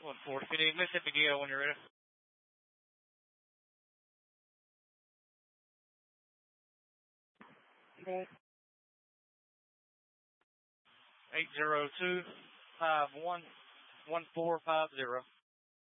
614. If you need Mississippi DL when you're ready. Okay. 802-51-1450.